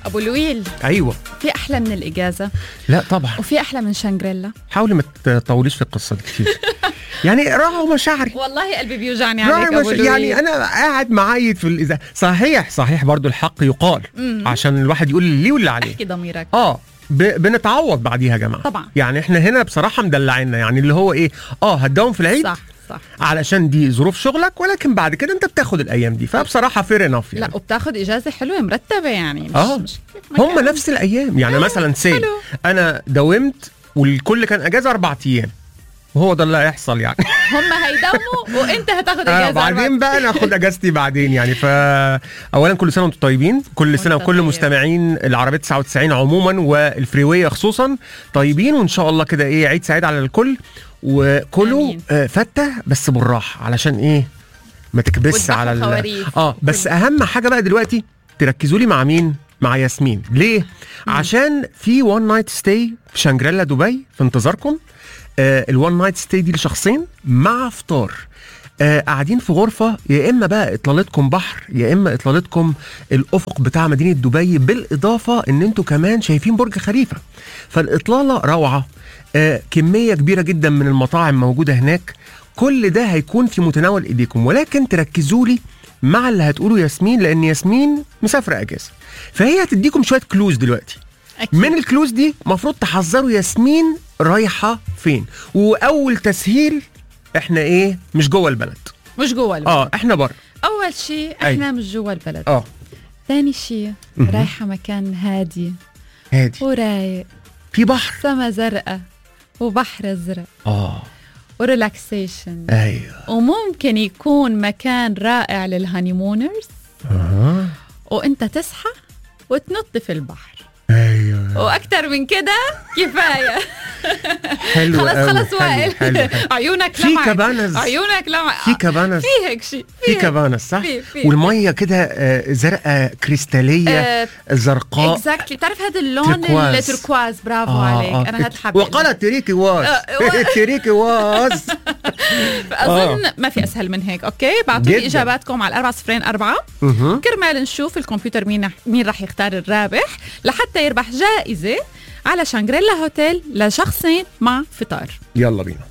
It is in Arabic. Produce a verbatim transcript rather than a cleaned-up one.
ابو لويل، ايوه في احلى من الاجازه؟ لا طبعا. وفي احلى من شانجريلا؟ حاولي ما تطوليش في القصه دي كتير. يعني راعوا مشاعري، والله قلبي بيوجعني عليك ابو مش... لويل. يعني انا قاعد معايد في الإذاعة. صحيح صحيح برضو الحق يقال، مم. عشان الواحد يقول لي واللي عليه. احكي ضميرك. اه ب... بنتعوض بعديها يا جماعه طبعا. يعني احنا هنا بصراحه مدلعينا، يعني اللي هو ايه اه هتداوم في العيد صح صح علشان دي ظروف شغلك، ولكن بعد كده انت بتاخد الايام دي، فبصراحه فير انف يعني. لا وبتاخد اجازه حلوه مرتبه يعني، مش اه مش هم نفس الايام يعني. مثلا سي انا داومت والكل كان اجازه اربع ايام، وهو ده اللي هيحصل يعني. هم هيداوموا وانت هتاخد اجازه آه بعدين بقى ناخد اجازتي بعدين يعني. فاولا كل سنه وانتم طيبين، كل سنه وكل مستمعين العربيه تسعة وتسعين عموما والفريويه خصوصا طيبين، وان شاء الله كده ايه عيد سعيد على الكل، وكلوا آه فته بس بالراحه علشان ايه ما تكبس على ال... اه بس اهم حاجه بقى دلوقتي تركزوا لي مع مين؟ مع ياسمين. ليه؟ مم. عشان في وان نايت ستاي في شانجريلا دبي في انتظاركم. آه الوان نايت ستاي دي لشخصين مع فطار، آه قاعدين في غرفه، يا اما بقى اطلالتكم بحر يا اما اطلالتكم الافق بتاع مدينه دبي، بالاضافه ان انتوا كمان شايفين برج خليفه. فالاطلاله روعه، آه كميه كبيره جدا من المطاعم موجوده هناك، كل ده هيكون في متناول ايديكم. ولكن تركزوا لي مع اللي هتقوله ياسمين، لان ياسمين مسافره اجازه، فهي هتديكم شويه كلوز دلوقتي. أكيد. من الكلوز دي مفروض تحذروا ياسمين رايحه فين. واول تسهيل احنا ايه مش جوه البلد، مش جوه البلد، اه احنا بره. اول شيء احنا أي. مش جوه البلد. اه ثاني شيء رايحه مكان هادي هادي ورايق، في بحر، سما زرقاء وبحر ازرق، اه وريلاكسيشن. ايوه، وممكن يكون مكان رائع للهانيمونرز. اه وانت تصحى وتنط في البحر. ايوه، واكتر من كده كفايه. حلو خلص أوي. خلص وائل، عيونك لمعت، في كبانز، عيونك لمعت، في كبانز، في هيك شيء، في كبانز صح. في في. والميه كده آه زرقاء كريستاليه، آه زرقاء. اكزاكتلي. بتعرف هذا اللون التركواز. برافو آه عليك. آه. انا هاد حبيت. وقال تريكي واز تريكي واز. اظن ما في اسهل من هيك. اوكي بعطوا لي اجاباتكم على أربعة صفرين أربعة كرمال نشوف الكمبيوتر مين مين راح يختار الرابح لحتى يربح جائزه على شانجريلا هوتيل لشخصين مع فطار. يلا بينا.